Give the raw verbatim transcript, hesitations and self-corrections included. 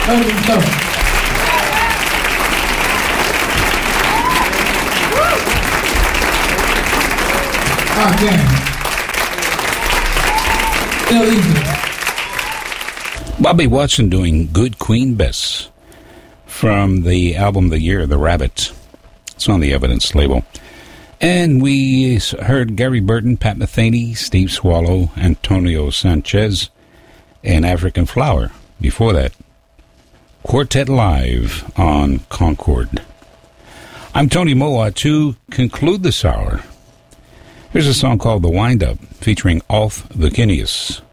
Love you so. Again. Still easy. Bobby Watson doing Good Queen Bess from the album The Year, The Rabbit. It's on the Evidence label. And we heard Gary Burton, Pat Metheny, Steve Swallow, Antonio Sanchez, and African Flower. Before that, Quartet Live on Concord. I'm Tony Moa. To conclude this hour, here's a song called The Wind Up, featuring Alf the Guineas.